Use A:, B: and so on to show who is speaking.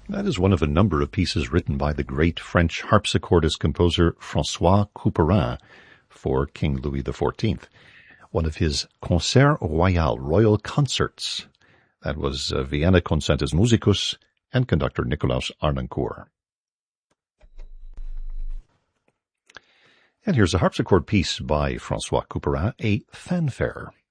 A: That is one of a number of pieces written by the great French harpsichordist composer François Couperin for King Louis XIV. One of his Concert Royal, royal concerts. That was Vienna Concertus Musicus and conductor Nicolaus Arnoncourt. And here's a harpsichord piece by François Couperin, a fanfare.